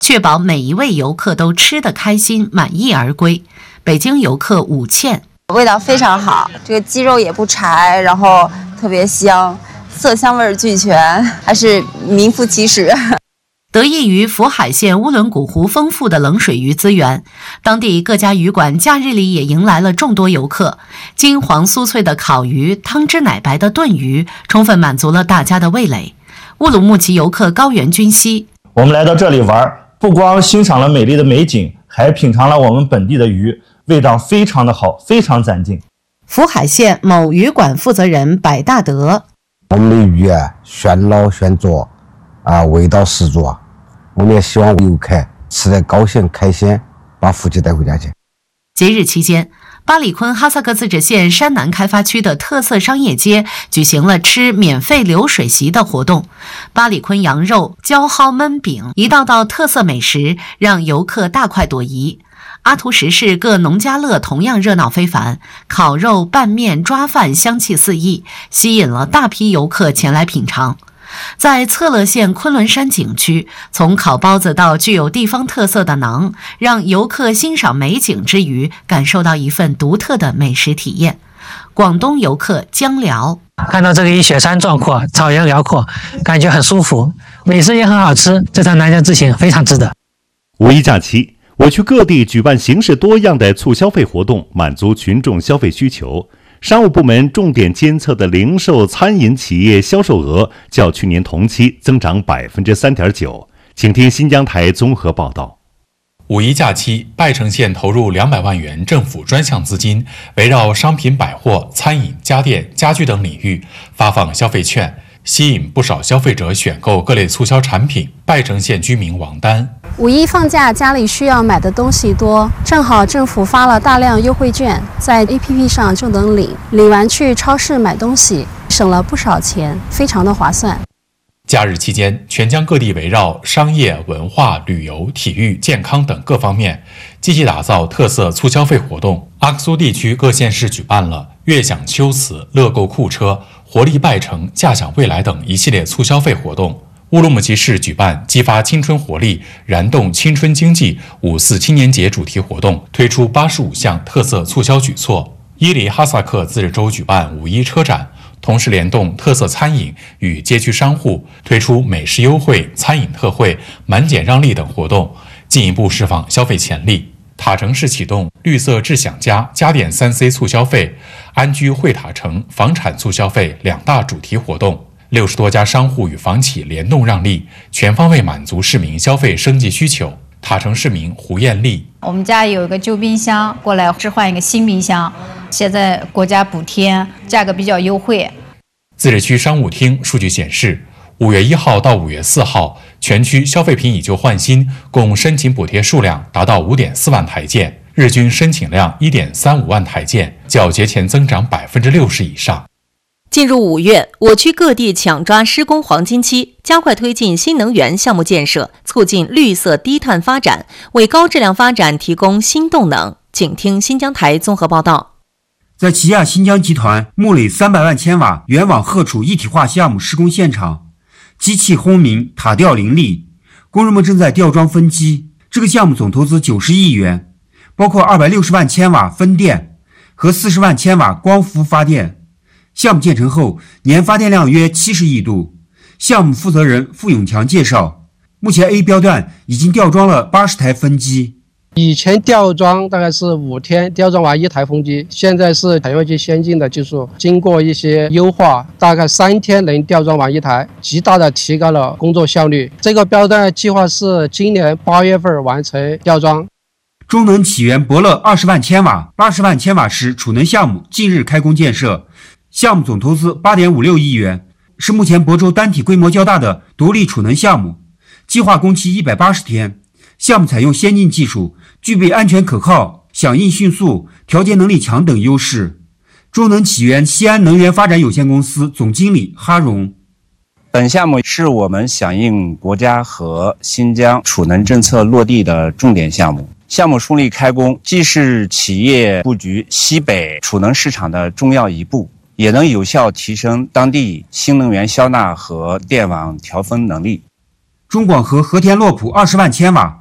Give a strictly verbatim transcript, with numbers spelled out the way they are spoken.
确保每一位游客都吃得开心、满意而归。北京游客武倩， 味道非常好，这个鸡肉也不柴，然后特别香，色香味俱全，还是名副其实。 得益于福海县乌伦古湖丰富的冷水鱼资源，当地各家鱼馆假日里也迎来了众多游客。金黄酥脆的烤鱼，汤汁奶白的炖鱼，充分满足了大家的味蕾。乌鲁木齐游客高原君熙， 我们来到这里玩，不光欣赏了美丽的美景，还品尝了我们本地的鱼，味道非常的好，非常赞劲。 福海县某鱼馆负责人白大德， 我们的鱼啊，选老选做啊，味道十足啊。我们也希望游客吃得高兴开心，把福气带回家去。 节日期间，巴里坤哈萨克自治县山南开发区的特色商业街举行了吃免费流水席的活动。巴里坤羊肉、焦蒿焖饼，一道道特色美食让游客大快朵颐。阿图什市各农家乐同样热闹非凡，烤肉、拌面、抓饭香气四溢，吸引了大批游客前来品尝。在策勒县昆仑山景区，从烤包子到具有地方特色的馕，让游客欣赏美景之余，感受到一份独特的美食体验。广东游客江辽， 看到这里雪山壮阔，草原辽阔，感觉很舒服，美食也很好吃，这趟南疆之行非常值得。 五一假期，我去各地举办形式多样的促消费活动，满足群众消费需求。商务部门重点监测的零售餐饮企业销售额较去年同期增长 百分之三点九。 请听新疆台综合报道。 五一假期，拜城县投入两百万元政府专项资金，围绕商品百货、餐饮、家电、家居等领域发放消费券，吸引不少消费者选购各类促销产品。拜城县居民王丹， 五一放假，家里需要买的东西多，正好政府发了大量优惠券，在 A P P 上就能领，领完去超市买东西，省了不少钱，非常的划算。 假日期间，全疆各地围绕商业、文化、旅游、体育、健康等各方面，积极打造特色促消费活动。阿克苏地区各县市举办了悦享秋瓷、乐购库车、活力拜城、驾享未来等一系列促消费活动。乌鲁木齐市举办激发青春活力、燃动青春经济五四青年节主题活动，推出八十五项特色促销举措。伊犁哈萨克自治州举办五一车展，同时联动特色餐饮与街区商户，推出美食优惠、餐饮特惠、满减让利等活动，进一步释放消费潜力。塔城市启动绿色智享家家电 三 C 促消费、安居会塔城房产促消费两大主题活动。六十多家商户与房企联动让利，全方位满足市民消费升级需求。塔城市民胡艳丽， 我们家有一个旧冰箱，过来置换一个新冰箱，现在国家补贴，价格比较优惠。 自治区商务厅数据显示，五月一号到五月四号，全区消费品以旧换新共申请补贴数量达到 五点四万台件，日均申请量 一点三五万台件，较节前增长 百分之六十 以上。 进入五月，我区各地抢抓施工黄金期，加快推进新能源项目建设，促进绿色低碳发展，为高质量发展提供新动能。请听新疆台综合报道。 在起亚新疆集团木垒三百万千瓦原网荷储一体化项目施工现场，机器轰鸣，塔吊林立，工人们正在吊装分机。这个项目总投资九十亿元，包括二百六十万千瓦风电和四十万千瓦光伏发电。项目建成后，年发电量约七十亿度。项目负责人付永强介绍，目前 A 标段已经吊装了八十台分机。 以前吊装大概是五天吊装完一台风机，现在是采用一些先进的技术，经过一些优化，大概三天能吊装完一台，极大的提高了工作效率。这个标段计划是今年八月份完成吊装。 中能起源博乐二十万千瓦、八十万千瓦时储能项目近日开工建设。项目总投资 八点五六亿元，是目前亳州单体规模较大的独立储能项目，计划工期一百八十天。项目采用先进技术，具备安全可靠、响应迅速、调节能力强等优势。中能起源西安能源发展有限公司总经理哈荣， 本项目是我们响应国家和新疆储能政策落地的重点项目。项目顺利开工，既是企业布局西北储能市场的重要一步，也能有效提升当地新能源消纳和电网调峰能力。 中广核和田洛浦二十万千瓦。